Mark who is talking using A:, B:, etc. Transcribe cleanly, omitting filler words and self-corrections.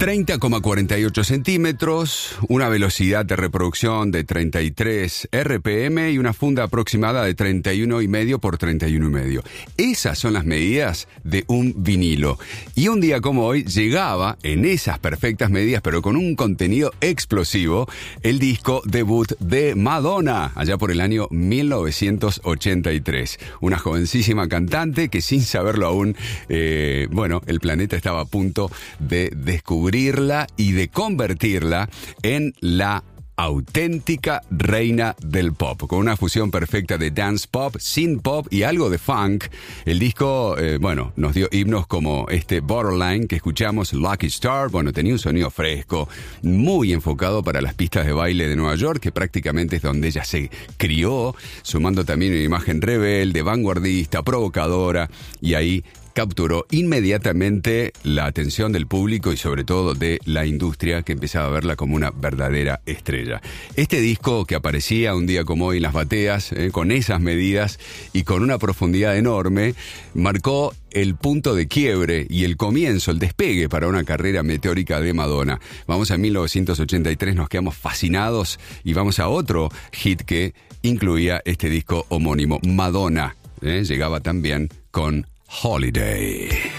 A: 30,48 centímetros, una velocidad de reproducción de 33 RPM y una funda aproximada de 31,5 por 31,5. Esas son las medidas de un vinilo. Y un día como hoy llegaba en esas perfectas medidas, pero con un contenido explosivo, el disco debut de Madonna, allá por el año 1983. Una jovencísima cantante que sin saberlo aún, el planeta estaba a punto de descubrirla y de convertirla en la auténtica reina del pop, con una fusión perfecta de dance pop, synth pop y algo de funk. El disco, nos dio himnos como este Borderline que escuchamos, Lucky Star. Tenía un sonido fresco, muy enfocado para las pistas de baile de Nueva York, que prácticamente es donde ella se crió, sumando también una imagen rebelde, vanguardista, provocadora, y ahí capturó inmediatamente la atención del público y sobre todo de la industria, que empezaba a verla como una verdadera estrella. Este disco, que aparecía un día como hoy en las bateas, con esas medidas y con una profundidad enorme, marcó el punto de quiebre y el comienzo, el despegue para una carrera meteórica de Madonna. Vamos a 1983, nos quedamos fascinados y vamos a otro hit que incluía este disco homónimo. Madonna llegaba también con Holiday.